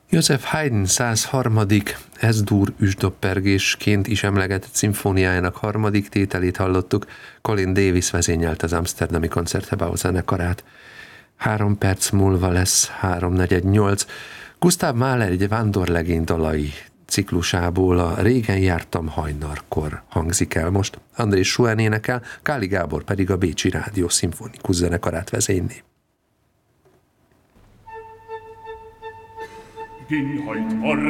Joseph Haydn 103. Es-dur üsdoppergésként is emlegetett szimfóniájának harmadik tételét hallottuk. Colin Davis vezényelt az amsterdami Concertgebouw zenekarát. 3 perc múlva lesz 3:48. Gustav Mahler egy vándorlegény dalai ciklusából a Régen jártam hajnalkor hangzik el most. Andrés Schuhen énekel, Káli Gábor pedig a Bécsi Rádió szimfonikus zenekarát vezényli. Ging heut